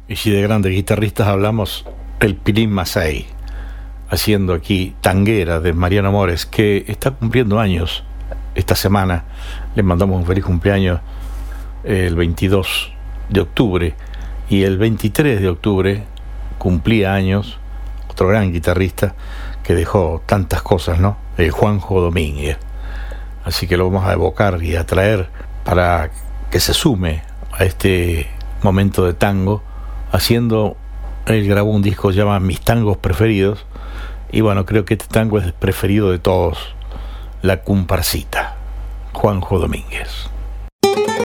Y si de grandes guitarristas hablamos, el Pilín Masay, haciendo aquí Tanguera de Mariano Mores, que está cumpliendo años esta semana. Le mandamos un feliz cumpleaños el 22 de octubre. Y el 23 de octubre cumplía años otro gran guitarrista que dejó tantas cosas, ¿no? Juanjo Domínguez. Así que lo vamos a evocar y a traer para que se sume a este momento de tango, haciendo, él grabó un disco que se llama Mis Tangos Preferidos, y bueno, creo que este tango es el preferido de todos, La Comparsita, Juanjo Domínguez.